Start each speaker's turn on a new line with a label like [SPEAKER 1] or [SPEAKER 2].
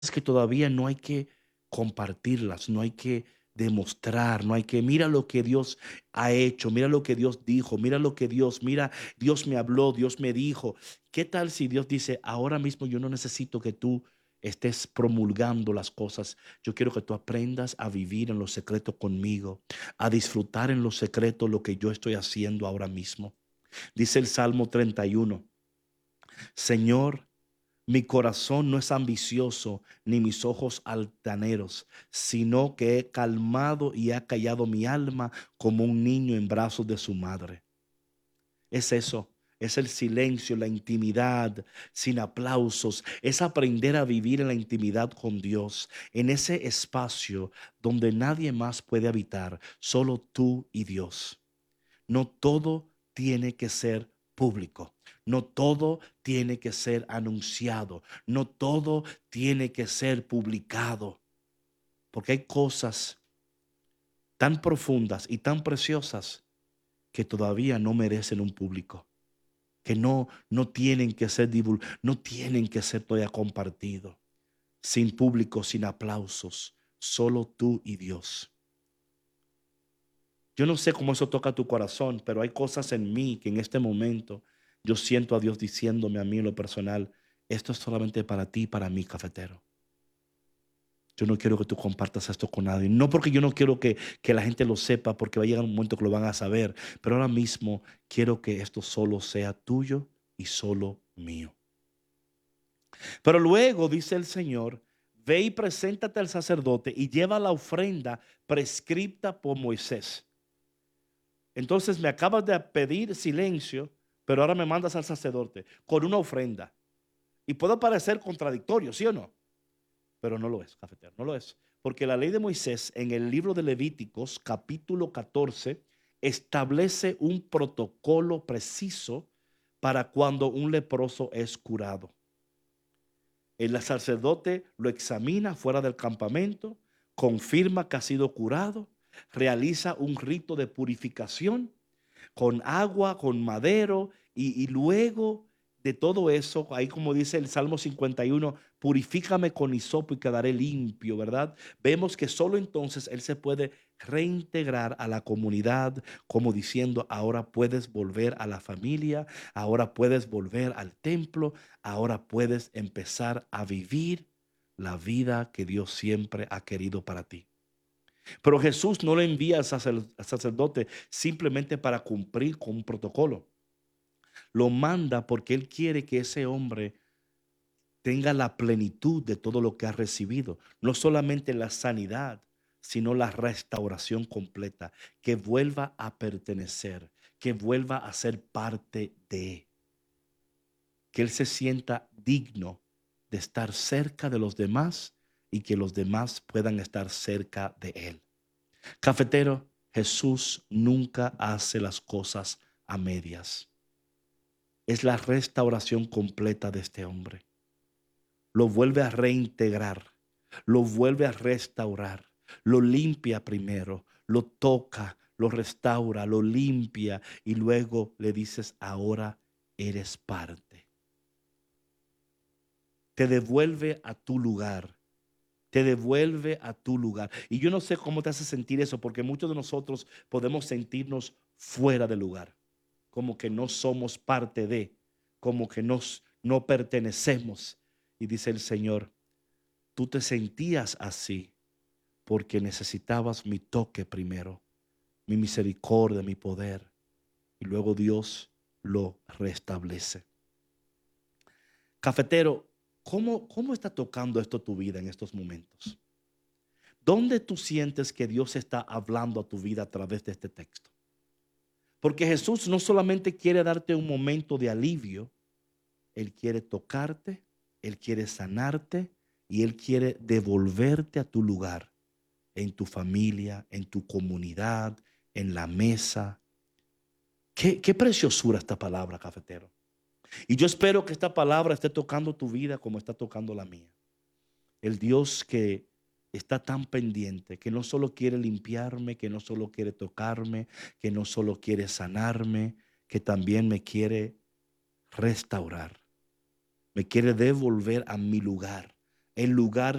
[SPEAKER 1] que todavía no hay que compartirlas, no hay que demostrar, no hay que, mira lo que Dios ha hecho, mira lo que Dios dijo, mira lo que Dios, mira, Dios me habló, Dios me dijo. ¿Qué tal si Dios dice, ahora mismo yo no necesito que tú estés promulgando las cosas? Yo quiero que tú aprendas a vivir en lo secreto conmigo, a disfrutar en lo secreto lo que yo estoy haciendo ahora mismo. Dice el Salmo 31. Señor, mi corazón no es ambicioso, ni mis ojos altaneros, sino que he calmado y ha callado mi alma como un niño en brazos de su madre. Es eso, es el silencio, la intimidad, sin aplausos, es aprender a vivir en la intimidad con Dios, en ese espacio donde nadie más puede habitar, solo tú y Dios. No todo tiene que ser público. No todo tiene que ser anunciado. No todo tiene que ser publicado. Porque hay cosas tan profundas y tan preciosas que todavía no merecen un público. Que no tienen que ser divulgados, no tienen que ser todavía compartidos. Sin público, sin aplausos. Solo tú y Dios. Yo no sé cómo eso toca tu corazón, pero hay cosas en mí que en este momento yo siento a Dios diciéndome a mí en lo personal, esto es solamente para ti y para mí, cafetero. Yo no quiero que tú compartas esto con nadie. No porque yo no quiero que la gente lo sepa, porque va a llegar un momento que lo van a saber, pero ahora mismo quiero que esto solo sea tuyo y solo mío. Pero luego dice el Señor, ve y preséntate al sacerdote y lleva la ofrenda prescripta por Moisés. Entonces me acabas de pedir silencio, pero ahora me mandas al sacerdote con una ofrenda. Y puede parecer contradictorio, ¿sí o no? Pero no lo es, cafetero, no lo es. Porque la ley de Moisés en el libro de Levíticos, capítulo 14, establece un protocolo preciso para cuando un leproso es curado. El sacerdote lo examina fuera del campamento, confirma que ha sido curado, realiza un rito de purificación con agua, con madero, y luego de todo eso, ahí como dice el Salmo 51, purifícame con hisopo y quedaré limpio, ¿verdad? Vemos que solo entonces él se puede reintegrar a la comunidad, como diciendo, ahora puedes volver a la familia, ahora puedes volver al templo, ahora puedes empezar a vivir la vida que Dios siempre ha querido para ti. Pero Jesús no le envía al sacerdote simplemente para cumplir con un protocolo. Lo manda porque Él quiere que ese hombre tenga la plenitud de todo lo que ha recibido. No solamente la sanidad, sino la restauración completa. Que vuelva a pertenecer, que vuelva a ser parte de. Que Él se sienta digno de estar cerca de los demás y que los demás puedan estar cerca de Él. Cafetero, Jesús nunca hace las cosas a medias. Es la restauración completa de este hombre. Lo vuelve a reintegrar, lo vuelve a restaurar, lo limpia primero, lo toca, lo restaura, lo limpia y luego le dices, ahora eres parte. Te devuelve a tu lugar. Te devuelve a tu lugar. Y yo no sé cómo te hace sentir eso, porque muchos de nosotros podemos sentirnos fuera de lugar, como que no somos parte de, como que no pertenecemos. Y dice el Señor, tú te sentías así porque necesitabas mi toque primero, mi misericordia, mi poder. Y luego Dios lo restablece. Cafetero, ¿cómo está tocando esto tu vida en estos momentos? ¿Dónde tú sientes que Dios está hablando a tu vida a través de este texto? Porque Jesús no solamente quiere darte un momento de alivio, Él quiere tocarte, Él quiere sanarte y Él quiere devolverte a tu lugar, en tu familia, en tu comunidad, en la mesa. Qué preciosura esta palabra, cafetero. Y yo espero que esta palabra esté tocando tu vida como está tocando la mía. El Dios que está tan pendiente, que no solo quiere limpiarme, que no solo quiere tocarme, que no solo quiere sanarme, que también me quiere restaurar, me quiere devolver a mi lugar, el lugar